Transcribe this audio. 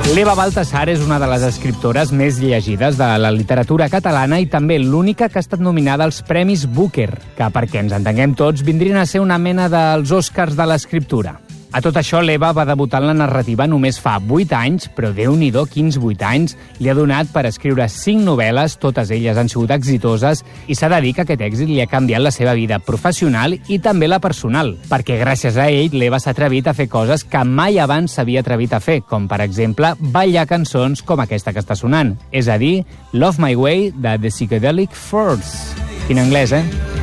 L'Eva Baltasar és una de les escriptores més llegides de la literatura catalana i també l'única que ha estat nominada als Premis Booker, que, perquè ens entenguem tots, vindrien a ser una mena dels Oscars de l'escriptura. A tot això, l'Eva va debutar en la narrativa només fa 8 anys, però Déu-n'hi-do, quins 8 anys li ha donat per escriure 5 novel·les, totes elles han sigut exitoses, i s'ha de dir que aquest èxit li ha canviat la seva vida professional i també la personal, perquè gràcies a ell l'Eva s'ha atrevit a fer coses que mai abans s'havia atrevit a fer, com per exemple ballar cançons com aquesta que està sonant, és a dir, Love My Way de The Psychedelic Furs. Quin anglès, eh?